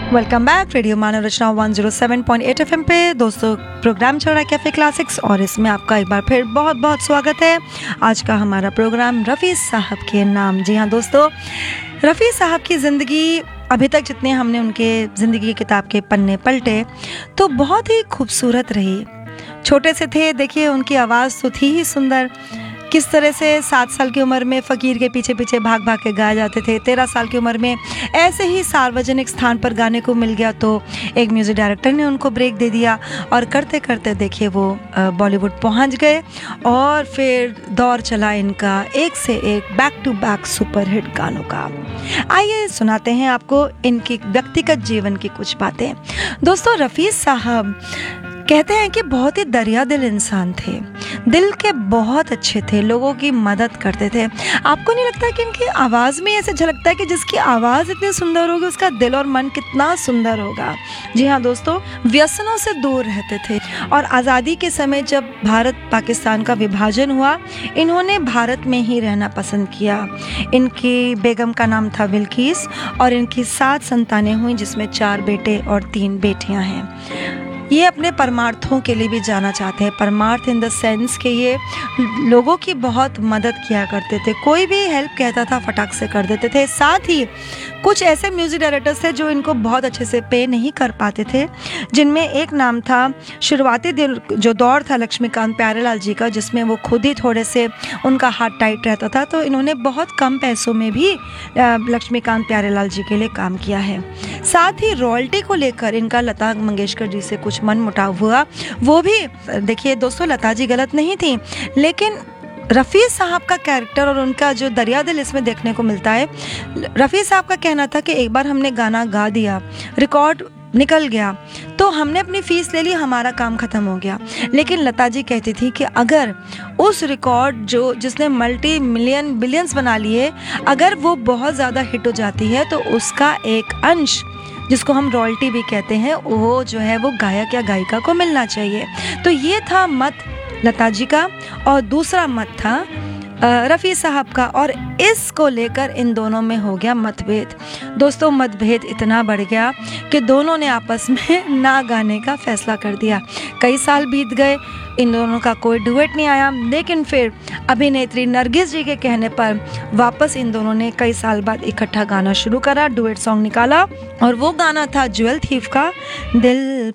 Welcome back radio मानव रचना 107.8 FM पे दोस्तों programme चल रहा है कैफ़े क्लासिक्स और इसमें आपका एक बार फिर बहुत बहुत स्वागत है। आज का हमारा प्रोग्राम रफ़ी साहब के नाम। जी हाँ दोस्तों, रफ़ी साहब की ज़िंदगी अभी तक जितने हमने उनके ज़िंदगी की किताब के पन्ने पलटे तो बहुत ही खूबसूरत रही। छोटे से थे, देखिए उनकी आवाज़ तो थी ही सुंदर। किस तरह से 7 साल की उम्र में फ़कीर के पीछे पीछे भाग भाग के गाए जाते थे। 13 साल की उम्र में ऐसे ही सार्वजनिक स्थान पर गाने को मिल गया तो एक म्यूज़िक डायरेक्टर ने उनको ब्रेक दे दिया और करते करते देखिए वो बॉलीवुड पहुंच गए और फिर दौर चला इनका एक से एक बैक टू बैक सुपरहिट गानों का। आइए सुनाते हैं आपको इनकी व्यक्तिगत जीवन की कुछ बातें। दोस्तों, रफ़ी साहब कहते हैं कि बहुत ही दरिया दिल इंसान थे, दिल के बहुत अच्छे थे, लोगों की मदद करते थे। आपको नहीं लगता कि इनकी आवाज़ में ऐसे झलकता है कि जिसकी आवाज़ इतनी सुंदर होगी उसका दिल और मन कितना सुंदर होगा। जी हाँ दोस्तों, व्यसनों से दूर रहते थे और आज़ादी के समय जब भारत पाकिस्तान का विभाजन हुआ इन्होंने भारत में ही रहना पसंद किया। इनकी बेगम का नाम था बिल्किस और इनकी 7 संतानें हुई जिसमें 4 बेटे और 3 बेटियां हैं। ये अपने परमार्थों के लिए भी जाना चाहते हैं। परमार्थ इन द सेंस कि ये लोगों की बहुत मदद किया करते थे, कोई भी हेल्प कहता था फटाक से कर देते थे। साथ ही कुछ ऐसे म्यूज़िक डायरेक्टर्स थे जो इनको बहुत अच्छे से पे नहीं कर पाते थे, जिनमें एक नाम था शुरुआती जो दौर था लक्ष्मीकांत प्यारेलाल जी का, जिसमें वो खुद ही थोड़े से उनका हाथ टाइट रहता था तो इन्होंने बहुत कम पैसों में भी लक्ष्मीकांत प्यारेलाल जी के लिए काम किया है। साथ ही रॉयल्टी को लेकर इनका लता मंगेशकर जी से कुछ मन मुटाव हुआ। वो भी देखिए दोस्तों, लता जी गलत नहीं थी, लेकिन रफ़ी साहब का कैरेक्टर और उनका जो दरिया दिल इसमें देखने को मिलता है। रफ़ी साहब का कहना था कि एक बार हमने गाना गा दिया, रिकॉर्ड निकल गया तो हमने अपनी फीस ले ली, हमारा काम ख़त्म हो गया। लेकिन लता जी कहती थी कि अगर उस रिकॉर्ड जिसने मल्टी मिलियन बिलियंस बना लिए, अगर वो बहुत ज़्यादा हिट हो जाती है तो उसका एक अंश, जिसको हम रॉयल्टी भी कहते हैं, वो जो है वो गायक या गायिका को मिलना चाहिए। तो ये था मत लता जी का और दूसरा मत था रफ़ी साहब का, और इसको लेकर इन दोनों में हो गया मतभेद। दोस्तों, मतभेद इतना बढ़ गया कि दोनों ने आपस में ना गाने का फैसला कर दिया। कई साल बीत गए, इन दोनों का कोई डुएट नहीं आया, लेकिन फिर अभिनेत्री नरगिस जी के कहने पर वापस इन दोनों ने कई साल बाद इकट्ठा गाना शुरू करा, डुएट सॉन्ग निकाला और वो गाना था ज्वेल थीफ का दिल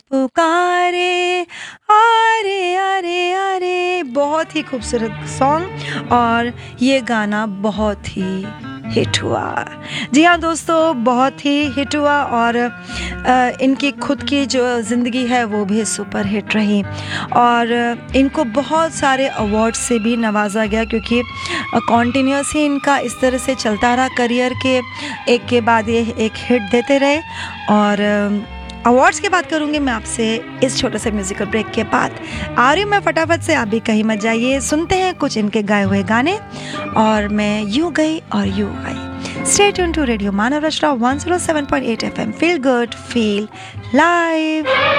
पुकारे आरे आरे आरे। बहुत ही खूबसूरत सॉन्ग और ये गाना बहुत ही हिट हुआ। जी हाँ दोस्तों, बहुत ही हिट हुआ और इनकी खुद की जो ज़िंदगी है वो भी सुपर हिट रही और इनको बहुत सारे अवार्ड से भी नवाजा गया, क्योंकि कॉन्टिन्यूस ही इनका इस तरह से चलता रहा करियर के एक के बाद ये एक हिट देते रहे। और अवार्ड्स की बात करूँगी मैं आपसे इस छोटे से म्यूजिकल ब्रेक के बाद। आ रही हूँ मैं फटाफट से, आप भी कहीं मत जाइए। सुनते हैं कुछ इनके गाए हुए गाने और मैं यूँ गई और यूँ आई। Stay tune to radio Manav Rachna 107.8 FM। Feel good, feel live.